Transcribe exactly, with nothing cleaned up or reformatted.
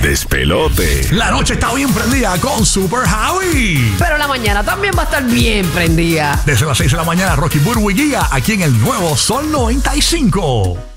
despelote. La noche está bien prendida con Super Javi. Pero la mañana también va a estar bien prendida. Desde las seis de la mañana, Rocky Burbu y Giga, aquí en el nuevo Sol noventa y cinco.